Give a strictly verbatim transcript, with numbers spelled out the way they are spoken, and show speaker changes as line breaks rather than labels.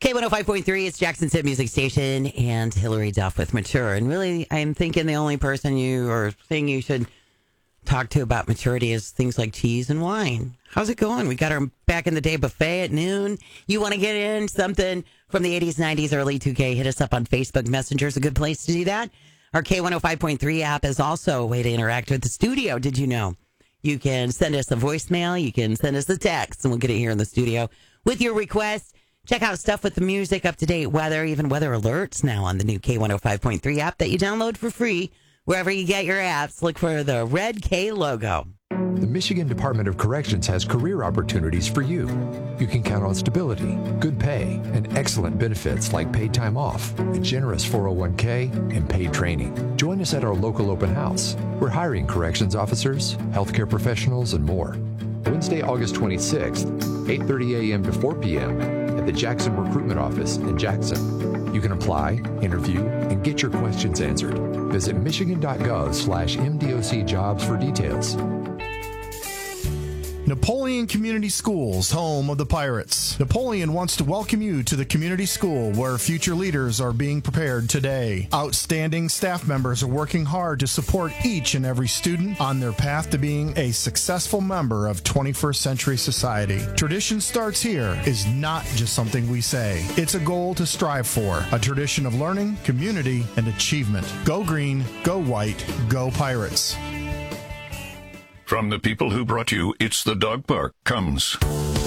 K one oh five point three, it's Jackson's Hit Music Station, and Hillary Duff with Mature. And really, I'm thinking the only person you or thing you should talk to about maturity is things like cheese and wine. How's it going? We got our back in the day buffet at noon. You want to get in something from the eighties, nineties, early two K? Hit us up on Facebook Messenger. Is a good place to do that. Our K one oh five point three app is also a way to interact with the studio. Did you know? You can send us a voicemail. You can send us a text, and we'll get it here in the studio with your request. Check out stuff with the music, up-to-date weather, even weather alerts now on the new K one oh five point three app that you download for free. Wherever you get your apps, look for the red K logo.
The Michigan Department of Corrections has career opportunities for you. You can count on stability, good pay, and excellent benefits like paid time off, a generous four oh one k, and paid training. Join us at our local open house. We're hiring corrections officers, healthcare professionals, and more. Wednesday, August twenty-sixth, eight thirty a.m. to four p.m. at the Jackson Recruitment Office in Jackson. You can apply, interview, and get your questions answered. Visit michigan.gov slash MDOC jobs for details.
Napoleon Community Schools, home of the Pirates. Napoleon wants to welcome you to the community school where future leaders are being prepared today. Outstanding staff members are working hard to support each and every student on their path to being a successful member of twenty-first century society. Tradition starts here is not just something we say. It's a goal to strive for, a tradition of learning, community, and achievement. Go green, go white, go Pirates.
From the people who brought you It's the Dog Park comes